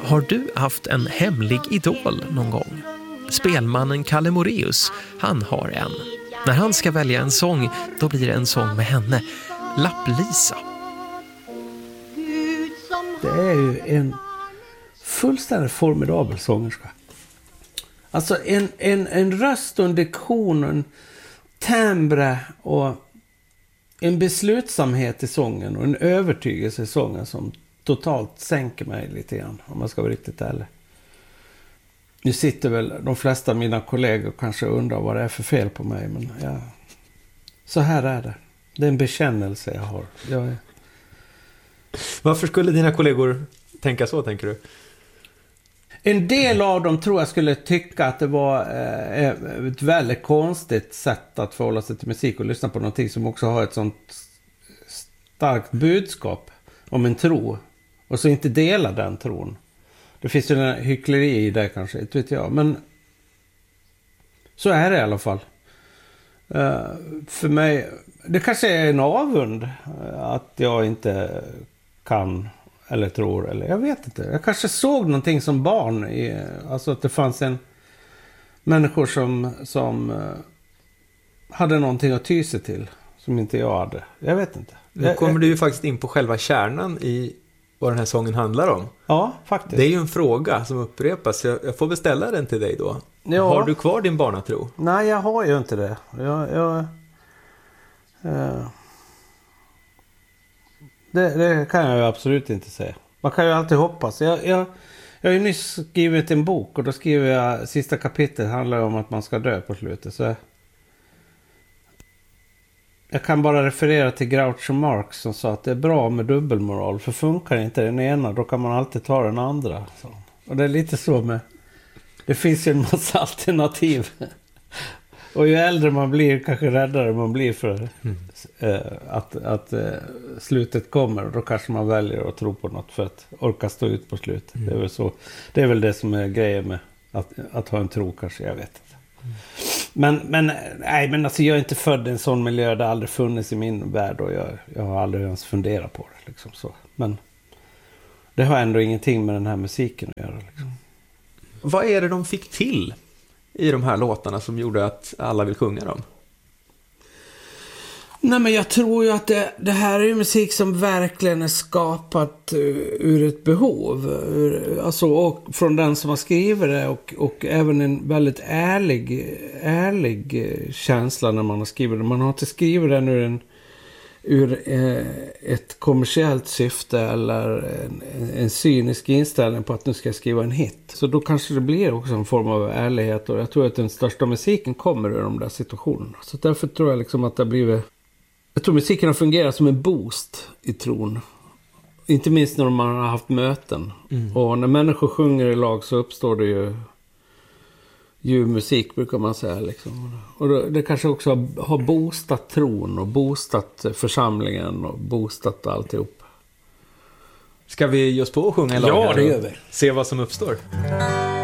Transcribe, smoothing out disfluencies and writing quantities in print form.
Har du haft en hemlig idol någon gång? Spelmannen Kalle Moreus, han har en. När han ska välja en sång, då blir det en sång med henne, Lapp-Lisa. Det är ju en fullständigt formidabel sångerska. Alltså en röst och en diktion och en timbre och en beslutsamhet i sången och en övertygelse i sången som totalt sänker mig lite grann, om man ska vara riktigt ärlig. Nu sitter väl de flesta av mina kollegor kanske undrar vad det är för fel på mig, men så här är det. Det är en bekännelse jag har. Varför skulle dina kollegor tänka så, tänker du? En del av dem tror jag skulle tycka att det var ett väldigt konstigt sätt att förhålla sig till musik och lyssna på någonting som också har ett sånt starkt budskap om en tro och så inte dela den tron. Det finns ju en hyckleri i det kanske, inte vet jag, men så är det i alla fall. För mig, det kanske är en avund att jag inte kan eller tror, eller jag vet inte. Jag kanske såg någonting som barn alltså att det fanns människor som hade någonting att ty sig till som inte jag hade. Jag vet inte. Nu kommer du ju faktiskt in på själva kärnan i vad den här sången handlar om. Ja, faktiskt. Det är ju en fråga som upprepas. Jag får beställa den till dig då. Ja. Har du kvar din barnatro? Nej, jag har ju inte det. Det kan jag ju absolut inte säga. Man kan ju alltid hoppas. Jag har ju nyss skrivit en bok och då skriver jag sista kapitlet handlar om att man ska dö på slutet. Så jag kan bara referera till Groucho Marx som sa att det är bra med dubbelmoral. För funkar inte den ena, då kan man alltid ta den andra. Så. Och det är lite så med... Det finns ju en massa alternativ. Och ju äldre man blir, kanske räddare man blir för att slutet kommer. Och då kanske man väljer att tro på något för att orka stå ut på slutet. Det är väl så. Det är väl det som är grejen med att ha en tro kanske, jag vet inte. Men alltså jag är inte född i en sån miljö, det har aldrig funnits i min värld och jag har aldrig ens funderat på det liksom så. Men det har ändå ingenting med den här musiken att göra liksom. Vad är det de fick till i de här låtarna som gjorde att alla vill sjunga dem? Nej, men jag tror ju att det här är ju musik som verkligen är skapat ur ett behov. Alltså, och från den som har skrivit det och även en väldigt ärlig känsla när man har skrivit det. Man har inte skrivit den ur ett kommersiellt syfte eller en cynisk inställning på att nu ska jag skriva en hit. Så då kanske det blir också en form av ärlighet och jag tror att den största musiken kommer ur de där situationerna. Så därför tror jag liksom att det har blivit... Jag tror musiken har fungerat som en boost i tron. Inte minst när man har haft möten. Och när människor sjunger i lag så uppstår det ju musik brukar man säga liksom. Och det kanske också har boostat tron och boostat församlingen och boostat alltihop. Ska vi just på och sjunga en lag? Ja, det gör vi. Se vad som uppstår.